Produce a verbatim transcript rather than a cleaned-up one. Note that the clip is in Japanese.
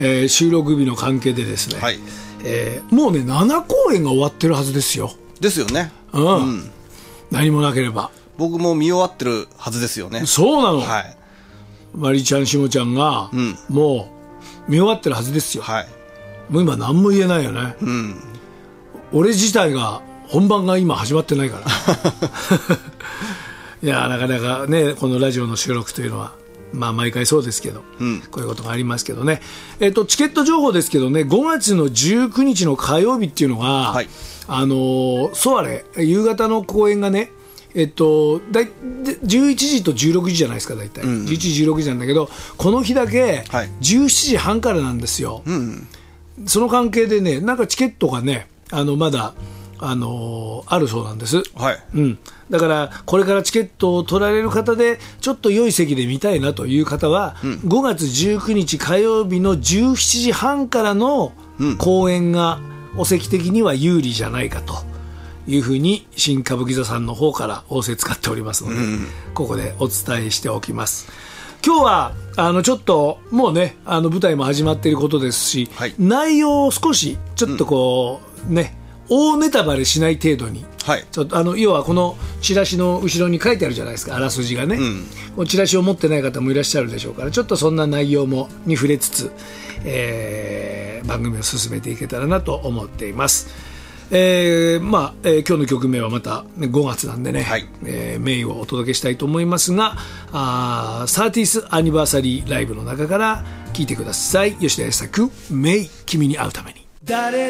えー、収録日の関係でですね、 はい、 えー、もうねなな公演が終わってるはずですよ。 ですよね、 うんうん、何もなければ僕も見終わってるはずですよね。 そうなの、 はい、 マリちゃんしもちゃんが、うん、もう見終わってるはずですよ、はい、もう今何も言えないよね、うん、俺自体が本番が今始まってないからいやなかなかねこのラジオの収録というのはまあ毎回そうですけど、うん、こういうことがありますけどね、えっと、チケット情報ですけどね、ごがつのじゅうくにちの火曜日っていうのが、はい、あのソワレ夕方の公演がね、えっと、だいじゅういちじとじゅうろくじじゃないですか、大体、うん、じゅういちじじゅうろくじなんだけど、この日だけじゅうしちじはんからなんですよ、はい、うん、その関係でねなんかチケットがねあのまだあのー、あるそうなんです、はい、うん、だからこれからチケットを取られる方でちょっと良い席で見たいなという方は、うん、ごがつじゅうくにち火曜日のじゅうしちじはんからの公演がお席的には有利じゃないかというふうに新歌舞伎座さんの方から仰せ使っておりますので、うん、ここでお伝えしておきます。今日はあのちょっともうねあの舞台も始まっていることですし、はい、内容を少しちょっとこう、うん、ね大ネタバレしない程度に、はい、ちょっとあの要はこのチラシの後ろに書いてあるじゃないですか、あらすじがね、うん、チラシを持ってない方もいらっしゃるでしょうから、ちょっとそんな内容もに触れつつ、えー、番組を進めていけたらなと思っています。えーまあえー、今日の曲名はまた、ね、ごがつなんでね、はい、えー、メインをお届けしたいと思いますが、あサーティースアニバーサリーライブの中から聴いてください。吉田栄作、メイ君に会うために。誰